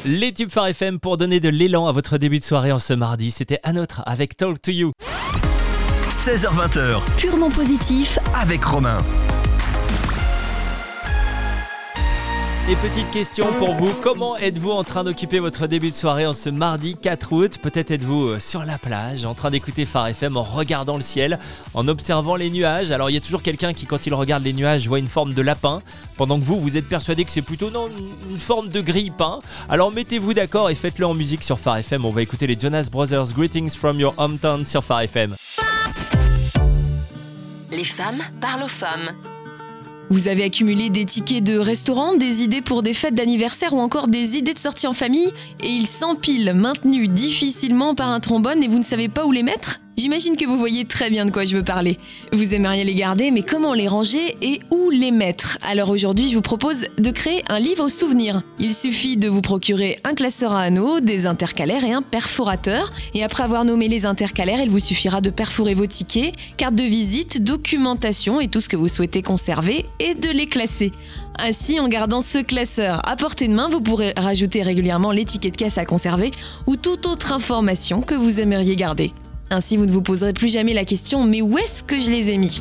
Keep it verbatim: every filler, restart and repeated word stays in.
Les tubes Phare F M pour donner de l'élan à votre début de soirée en ce mardi. C'était Un autre avec Talk to You. seize heures vingt, Purement positif avec Romain. Et petite question pour vous, comment êtes-vous en train d'occuper votre début de soirée en ce mardi quatre août? Peut-être êtes-vous sur la plage, en train d'écouter Phare F M en regardant le ciel, en observant les nuages. Alors il y a toujours quelqu'un qui, quand il regarde les nuages, voit une forme de lapin, pendant que vous, vous êtes persuadé que c'est plutôt non, une forme de grille-pain. Alors mettez-vous d'accord et faites-le en musique sur Phare F M. On va écouter les Jonas Brothers, Greetings from your hometown sur Phare F M. Les femmes parlent aux femmes. Vous avez accumulé des tickets de restaurant, des idées pour des fêtes d'anniversaire ou encore des idées de sortie en famille et ils s'empilent, maintenus difficilement par un trombone et vous ne savez pas où les mettre ? J'imagine que vous voyez très bien de quoi je veux parler. Vous aimeriez les garder, mais comment les ranger et où les mettre ? Alors aujourd'hui, je vous propose de créer un livre souvenir. Il suffit de vous procurer un classeur à anneaux, des intercalaires et un perforateur. Et après avoir nommé les intercalaires, il vous suffira de perforer vos tickets, cartes de visite, documentation et tout ce que vous souhaitez conserver et de les classer. Ainsi, en gardant ce classeur à portée de main, vous pourrez rajouter régulièrement les tickets de caisse à conserver ou toute autre information que vous aimeriez garder. Ainsi, vous ne vous poserez plus jamais la question « mais où est-ce que je les ai mis ?»